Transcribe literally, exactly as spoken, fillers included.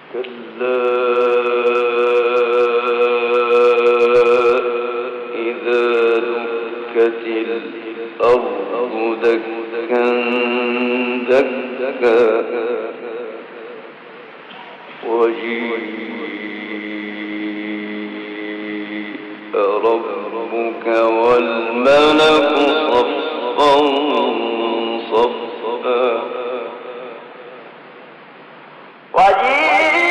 كلا إذا دكت الأرض دكا دكا وجيء ربك والملك صفا صفا